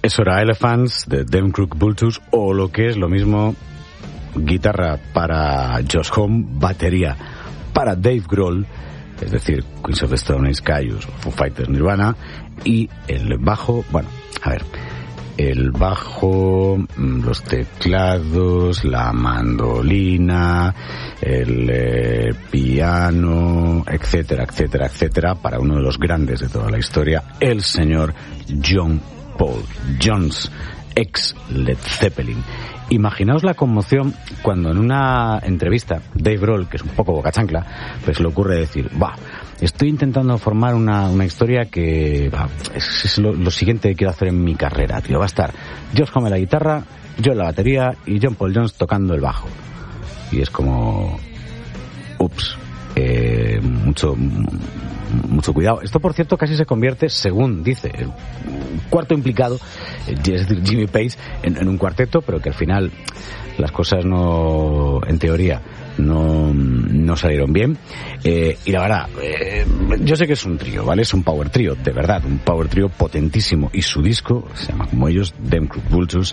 Eso era Elephants de Them Crooked Vultures, o lo que es lo mismo, guitarra para Josh Homme, batería para Dave Grohl, es decir, Queens of the Stone Age, Kyuss, Foo Fighters, Nirvana, y el bajo, bueno, a ver, el bajo, los teclados, la mandolina, el piano, etcétera, etcétera, etcétera, para uno de los grandes de toda la historia, el señor John Paul Jones, ex Led Zeppelin. Imaginaos la conmoción cuando en una entrevista Dave Grohl, que es un poco bocachancla, pues le ocurre decir, estoy intentando formar una historia que es lo siguiente que quiero hacer en mi carrera, tío. Va a estar Josh Homme en la guitarra, yo en la batería y John Paul Jones tocando el bajo. Y es como, mucho cuidado. Esto, por cierto, casi se convierte, según dice el cuarto implicado, es decir, Jimmy Page, en un cuarteto, pero que al final las cosas no, en teoría, no salieron bien. Y la verdad, yo sé que es un trío, ¿vale? Es un power trío, de verdad, un power trío potentísimo. Y su disco, se llama como ellos, Them Crooked Vultures,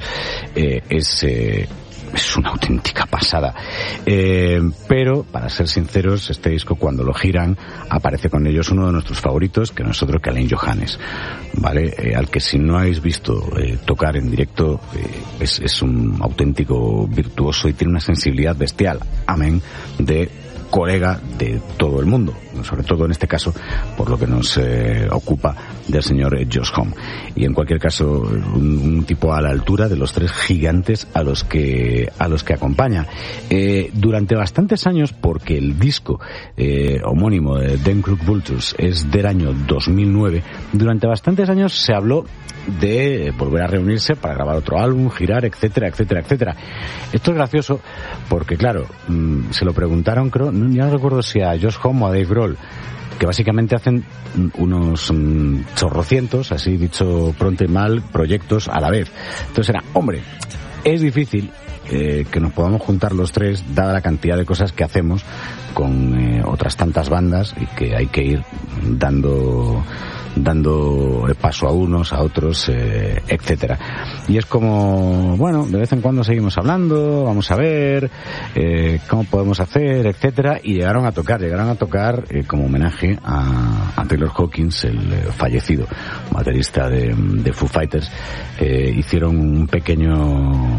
es una auténtica pasada. Pero, para ser sinceros, este disco, cuando lo giran, aparece con ellos uno de nuestros favoritos, que no es otro que Alain Johannes, ¿vale? Al que, si no habéis visto tocar en directo, es un auténtico virtuoso y tiene una sensibilidad bestial. Amén de colega de todo el mundo, sobre todo en este caso por lo que nos ocupa del señor Josh Homme. Y en cualquier caso, un tipo a la altura de los tres gigantes a los que acompaña. Durante bastantes años, porque el disco homónimo de Them Crooked Vultures es del año 2009, durante bastantes años se habló de volver a reunirse para grabar otro álbum, girar, etcétera, etcétera, etcétera. Esto es gracioso porque, claro, se lo preguntaron, creo, ya no recuerdo si a Josh Homme o a Dave Grohl, que básicamente hacen unos chorrocientos, así dicho pronto y mal, proyectos a la vez. Entonces era, hombre, es difícil que nos podamos juntar los tres, dada la cantidad de cosas que hacemos con otras tantas bandas, y que hay que ir dando paso a unos, a otros, etcétera. Y es como, bueno, de vez en cuando seguimos hablando, vamos a ver cómo podemos hacer, etcétera. Y llegaron a tocar como homenaje a Taylor Hawkins, el fallecido baterista de Foo Fighters. Hicieron un pequeño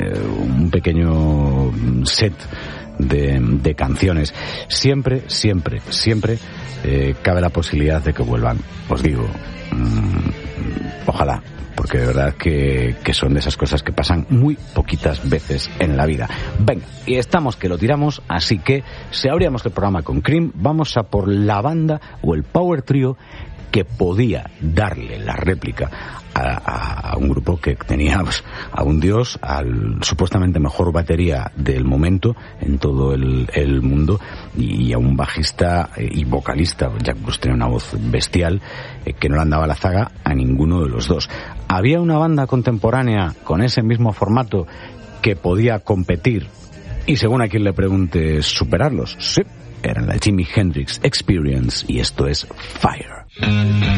set de canciones. Siempre cabe la posibilidad de que vuelvan. Os digo, ojalá, porque de verdad que son de esas cosas que pasan muy poquitas veces en la vida. Venga, y estamos que lo tiramos, así que si abríamos el programa con Cream, vamos a por la banda o el power trio que podía darle la réplica a un grupo que tenía a un dios, al supuestamente mejor batería del momento en todo el mundo, y a un bajista y vocalista. Jack Bruce tenía una voz bestial, que no le andaba la zaga a ninguno de los dos. Había una banda contemporánea con ese mismo formato que podía competir y, según a quien le pregunte, superarlos. Sí, eran la Jimi Hendrix Experience, y esto es Fire.